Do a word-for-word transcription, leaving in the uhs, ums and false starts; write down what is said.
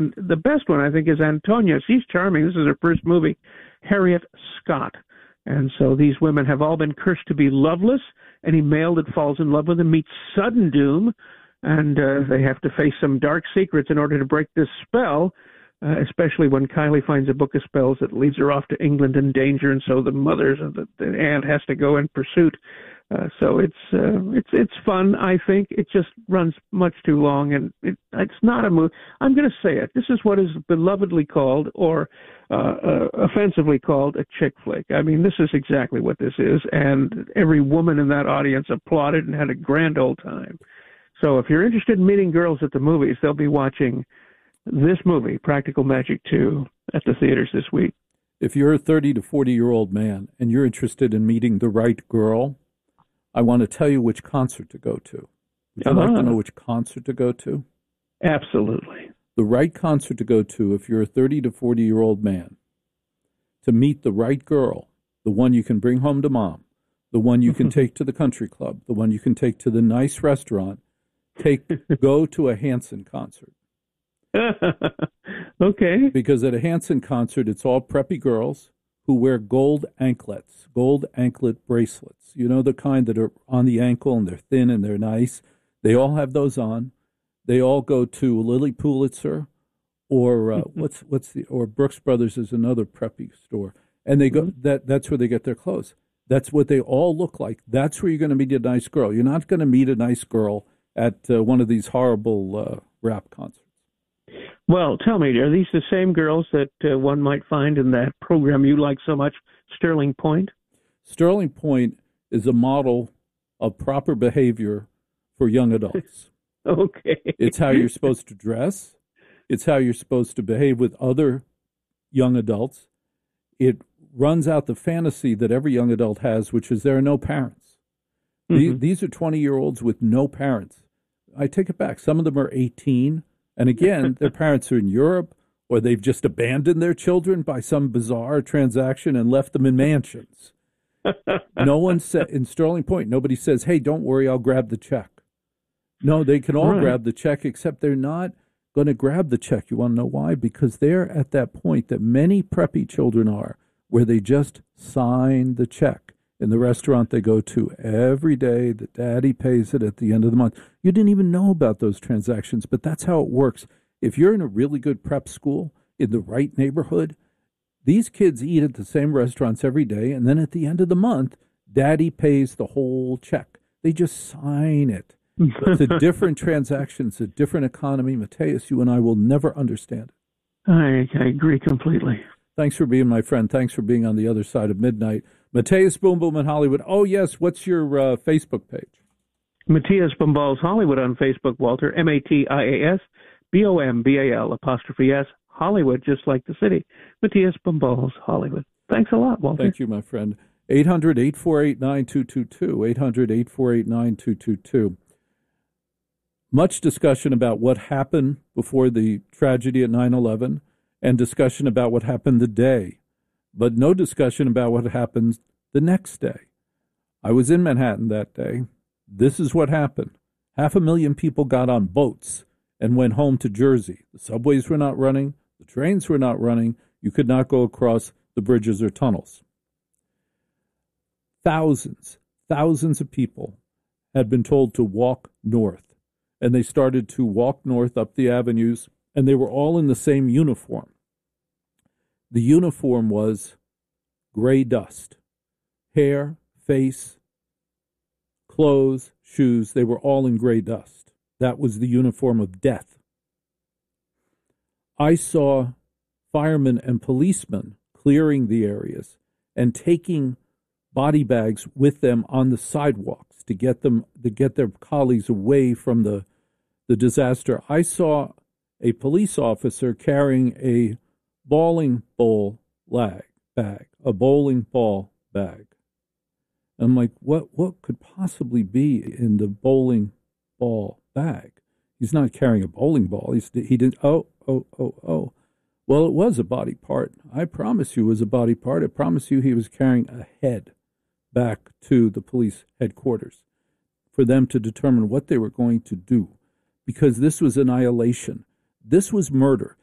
The best one, I think, is Antonia. She's charming. This is her first movie, Harriet Scott. And so these women have all been cursed to be loveless. Any male that falls in love with them meets sudden doom, and uh, they have to face some dark secrets in order to break this spell, uh, especially when Kylie finds a book of spells that leads her off to England in danger, and so the mother, the, the aunt, has to go in pursuit. Uh, so it's uh, it's it's fun. I think it just runs much too long, and it, it's not a movie. I'm going to say it. This is what is belovedly called, or uh, uh, offensively called, a chick flick. I mean, this is exactly what this is, and every woman in that audience applauded and had a grand old time. So if you're interested in meeting girls at the movies, they'll be watching this movie, Practical Magic two, at the theaters this week. If you're a thirty to forty-year-old man and you're interested in meeting the right girl, I want to tell you which concert to go to. Would you uh-huh. like to know which concert to go to? Absolutely. The right concert to go to if you're a thirty to forty-year-old man, to meet the right girl, the one you can bring home to mom, the one you can take to the country club, the one you can take to the nice restaurant, take go to a Hanson concert. Okay. Because at a Hanson concert, it's all preppy girls who wear gold anklets, gold anklet bracelets. You know, the kind that are on the ankle and they're thin and they're nice. They all have those on. They all go to Lilly Pulitzer or uh, what's what's the or Brooks Brothers is another preppy store, and they go mm-hmm. that that's where they get their clothes. That's what they all look like. That's where you're going to meet a nice girl. You're not going to meet a nice girl at uh, one of these horrible uh, rap concerts. Well, tell me, are these the same girls that uh, one might find in that program you like so much, Sterling Point? Sterling Point is a model of proper behavior for young adults. Okay. It's how you're supposed to dress. It's how you're supposed to behave with other young adults. It runs out the fantasy that every young adult has, which is there are no parents. Mm-hmm. These, these are twenty-year-olds with no parents. I take it back. Some of them are eighteen. And again, their parents are in Europe, or they've just abandoned their children by some bizarre transaction and left them in mansions. No one said, in Sterling Point, nobody says, hey, don't worry, I'll grab the check. No, they can all right. grab the check, except they're not going to grab the check. You want to know why? Because they're at that point that many preppy children are, where they just sign the check in the restaurant they go to every day. The daddy pays it at the end of the month. You didn't even know about those transactions, but that's how it works. If you're in a really good prep school in the right neighborhood, these kids eat at the same restaurants every day, and then at the end of the month, daddy pays the whole check. They just sign it. It's a different transaction. It's a different economy. Mateus, you and I will never understand it. I, I agree completely. Thanks for being my friend. Thanks for being on the other side of midnight. Mateus Boom Boom in Hollywood. Oh, yes. What's your uh, Facebook page? Matthias Bombals Hollywood on Facebook, Walter. M A T I A S B O M B A L apostrophe S Hollywood, just like the city. Matthias Bombals Hollywood. Thanks a lot, Walter. Thank you, my friend. eight hundred, eight four eight, nine two two two. eight hundred, eight four eight, nine two two two. Much discussion about what happened before the tragedy at nine eleven and discussion about what happened the day, but no discussion about what happened the next day. I was in Manhattan that day. This is what happened. Half a million people got on boats and went home to Jersey. The subways were not running. The trains were not running. You could not go across the bridges or tunnels. Thousands, thousands of people had been told to walk north. And they started to walk north up the avenues, and they were all in the same uniform. The uniform was gray dust. Hair, face, clothes, shoes, they were all in gray dust. That was the uniform of death. I saw firemen and policemen clearing the areas and taking body bags with them on the sidewalks to get them to get their colleagues away from the the disaster. I saw a police officer carrying a bowling ball lag, bag, a bowling ball bag. I'm like, what what could possibly be in the bowling ball bag? He's not carrying a bowling ball. He's, he didn't, oh, oh, oh, oh. Well, it was a body part. I promise you it was a body part. I promise you he was carrying a head back to the police headquarters for them to determine what they were going to do. Because this was annihilation. This was murder.